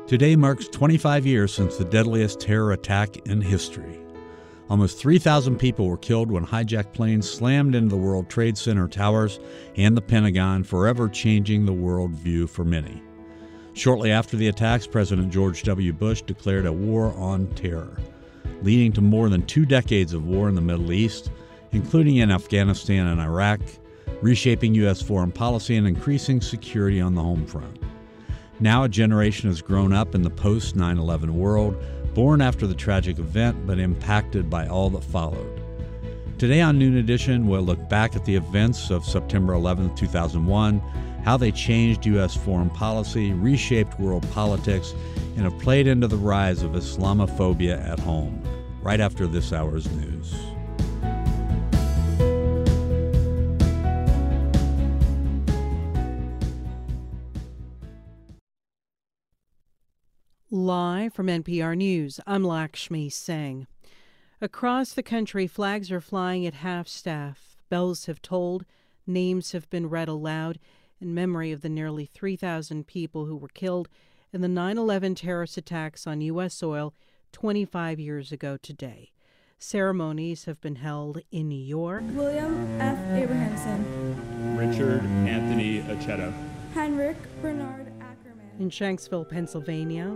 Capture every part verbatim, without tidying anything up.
Today marks twenty-five years since the deadliest terror attack in history. Almost three thousand people were killed when hijacked planes slammed into the World Trade Center towers and the Pentagon, forever changing the world view for many. Shortly after the attacks, President George W. Bush declared a war on terror, leading to more than two decades of war in the Middle East, including in Afghanistan and Iraq, reshaping U S foreign policy and increasing security on the home front. Now a generation has grown up in the post nine eleven world, born after the tragic event but impacted by all that followed. Today on Noon Edition, we'll look back at the events of September eleventh, two thousand one, how they changed U S foreign policy, reshaped world politics, and have played into the rise of Islamophobia at home, right after this hour's news. Live from N P R News, I'm Lakshmi Singh. Across the country, flags are flying at half-staff. Bells have tolled, names have been read aloud in memory of the nearly three thousand people who were killed in the nine eleven terrorist attacks on U S soil twenty-five years ago today. Ceremonies have been held in New York. William F. Abrahamson. Richard Anthony Acchetto. Henrik Bernard Ackerman. In Shanksville, Pennsylvania.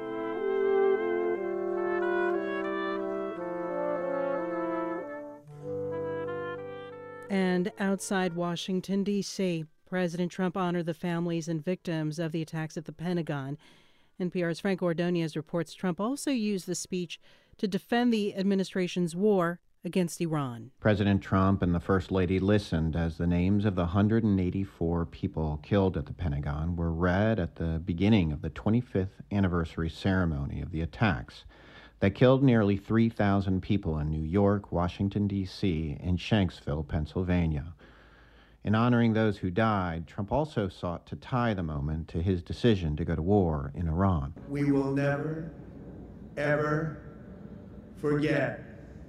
And outside Washington, D C, President Trump honored the families and victims of the attacks at the Pentagon. N P R's Frank Ordonez reports Trump also used the speech to defend the administration's war against Iran. President Trump and the First Lady listened as the names of the one hundred eighty-four people killed at the Pentagon were read at the beginning of the twenty-fifth anniversary ceremony of the attacks that killed nearly three thousand people in New York, Washington, D C, and Shanksville, Pennsylvania. In honoring those who died, Trump also sought to tie the moment to his decision to go to war in Iran. We will never, ever forget.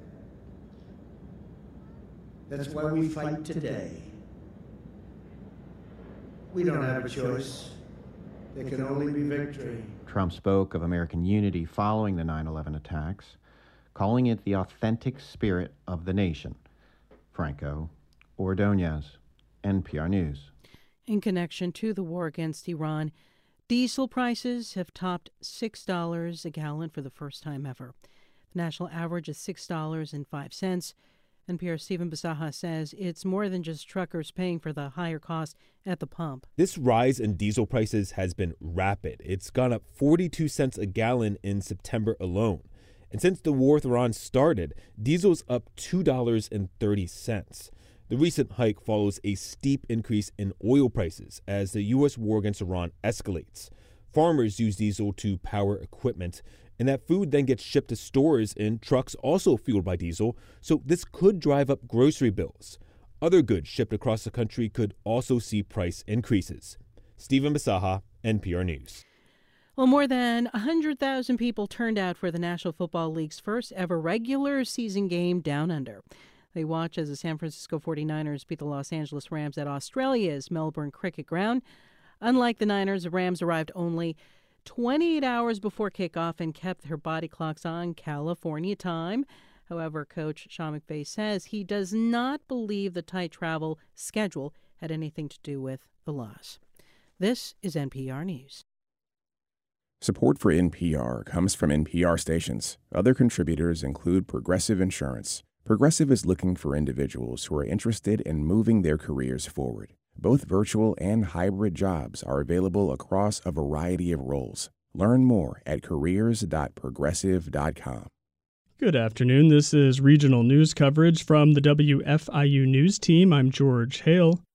That's why we fight today. We don't have a choice. There can only be victory. Trump spoke of American unity following the nine eleven attacks, calling it the authentic spirit of the nation. Franco Ordonez, N P R News. In connection to the war against Iran, diesel prices have topped six dollars a gallon for the first time ever. The national average is six dollars and five cents. N P R's Stephen Bisaha says it's more than just truckers paying for the higher cost at the pump. This rise in diesel prices has been rapid. It's gone up forty-two cents a gallon in September alone. And since the war with Iran started, diesel's up two dollars and thirty cents. The recent hike follows a steep increase in oil prices as the U S war against Iran escalates. Farmers use diesel to power equipment, and that food then gets shipped to stores in trucks also fueled by diesel, so this could drive up grocery bills. Other goods shipped across the country could also see price increases. Stephen Bisaha, N P R News. Well, more than one hundred thousand people turned out for the National Football League's first ever regular season game down under. They watch as the San Francisco forty-niners beat the Los Angeles Rams at Australia's Melbourne Cricket Ground. Unlike the Niners, the Rams arrived only twenty-eight hours before kickoff and kept their body clocks on California time. However, Coach Sean McVay says he does not believe the tight travel schedule had anything to do with the loss. This is N P R News. Support for N P R comes from N P R stations. Other contributors include Progressive Insurance. Progressive is looking for individuals who are interested in moving their careers forward. Both virtual and hybrid jobs are available across a variety of roles. Learn more at careers dot progressive dot com. Good afternoon. This is regional news coverage from the W F I U News team. I'm George Hale.